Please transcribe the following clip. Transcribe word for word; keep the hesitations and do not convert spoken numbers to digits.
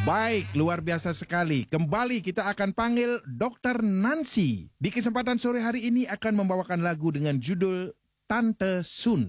Baik, luar biasa sekali. Kembali kita akan panggil dokter Nancy. Di kesempatan sore hari ini akan membawakan lagu dengan judul Tante Sun.